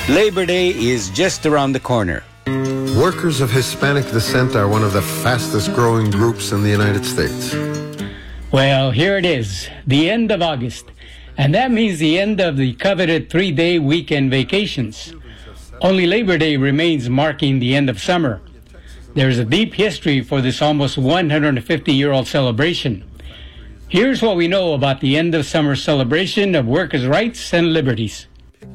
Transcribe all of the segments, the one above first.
Labor Day is just around the corner. Workers of Hispanic descent are one of the fastest growing groups in the United States. Well, here it is, the end of August. And that means the end of the coveted 3-day weekend vacations. Only Labor Day remains marking the end of summer. There's a deep history for this almost 150-year-old celebration. Here's what we know about the end of summer celebration of workers' rights and liberties.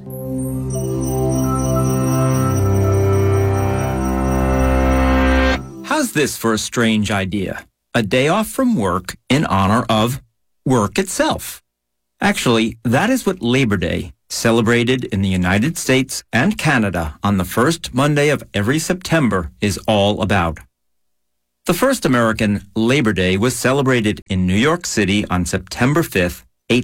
How's this for a strange idea? A day off from work in honor of work itself. Actually, that is what Labor Day, celebrated in the United States and Canada on the first Monday of every September, is all about. The first American Labor Day was celebrated in New York City on September 5,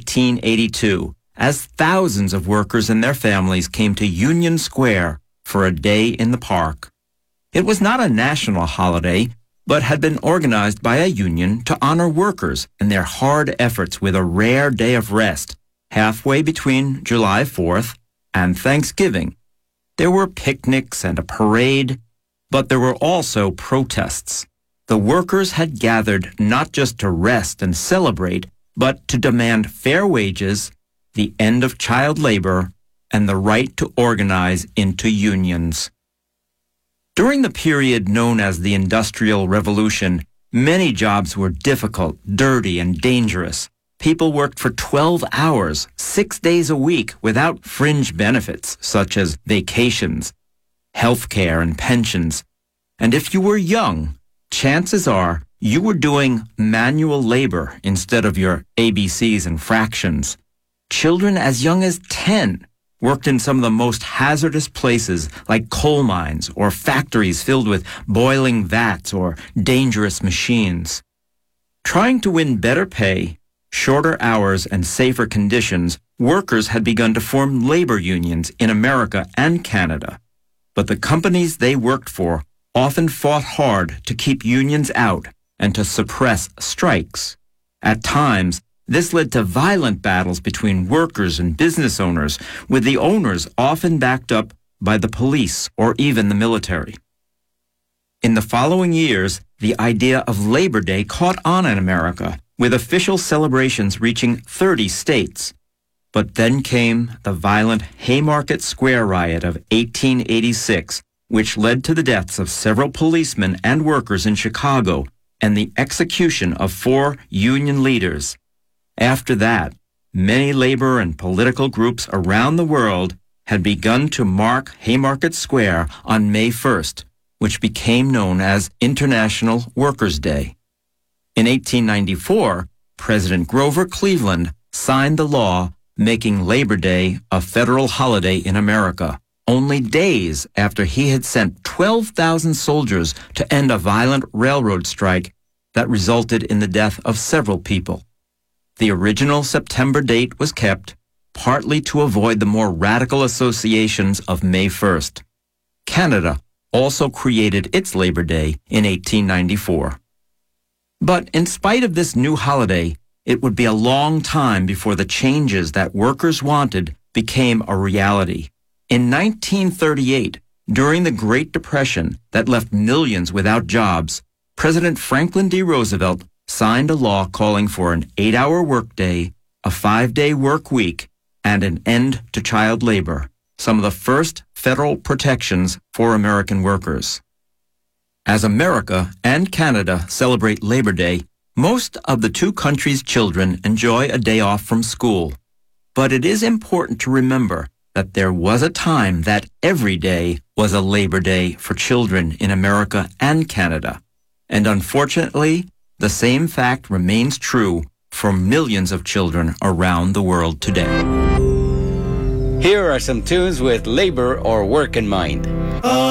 1882, as thousands of workers and their families came to Union Square for a day in the park. It was not a national holiday, but had been organized by a union to honor workers and their hard efforts with a rare day of rest, halfway between July 4th and Thanksgiving. There were picnics and a parade, but there were also protests. The workers had gathered not just to rest and celebrate, but to demand fair wages, the end of child labor, and the right to organize into unions. During the period known as the Industrial Revolution, many jobs were difficult, dirty, and dangerous. People worked for 12 hours, 6 days a week, without fringe benefits such as vacations, health care, and pensions. And if you were young, chances are you were doing manual labor instead of your ABCs and fractions. Children as young as 10 worked in some of the most hazardous places like coal mines or factories filled with boiling vats or dangerous machines. Trying to win better pay, shorter hours, and safer conditions, workers had begun to form labor unions in America and Canada. But the companies they worked for often fought hard to keep unions out and to suppress strikes. At times, this led to violent battles between workers and business owners, with the owners often backed up by the police or even the military. In the following years, the idea of Labor Day caught on in America, with official celebrations reaching 30 states. But then came the violent Haymarket Square riot of 1886, which led to the deaths of several policemen and workers in Chicago and the execution of 4 union leaders. After that, many labor and political groups around the world had begun to mark Haymarket Square on May 1st, which became known as International Workers' Day. In 1894, President Grover Cleveland signed the law making Labor Day a federal holiday in America, only days after he had sent 12,000 soldiers to end a violent railroad strike that resulted in the death of several people. The original September date was kept, partly to avoid the more radical associations of May 1st. Canada also created its Labor Day in 1894. But in spite of this new holiday, it would be a long time before the changes that workers wanted became a reality. In 1938, during the Great Depression that left millions without jobs, President Franklin D. Roosevelt signed a law calling for an 8-hour workday, a 5-day work week, and an end to child labor, some of the first federal protections for American workers. As America and Canada celebrate Labor Day, most of the two countries' children enjoy a day off from school. But it is important to remember that there was a time that every day was a Labor Day for children in America and Canada. And unfortunately, the same fact remains true for millions of children around the world today. Here are some tunes with labor or work in mind.